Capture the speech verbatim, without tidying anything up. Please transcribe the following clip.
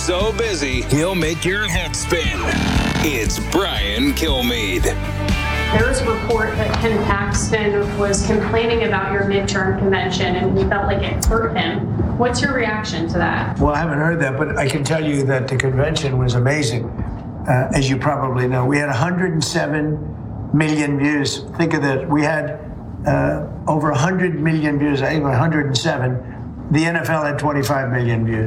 so busy, he'll make your head spin. It's Brian Kilmeade. There was a report that Ken Paxton was complaining about your midterm convention and he felt like it hurt him. What's your reaction to that? Well, I haven't heard that, but I can tell you that the convention was amazing. Uh, as you probably know, we had one hundred seven million views. Think of that. We had uh, over one hundred million views. I think one hundred seven. The N F L had twenty-five million views.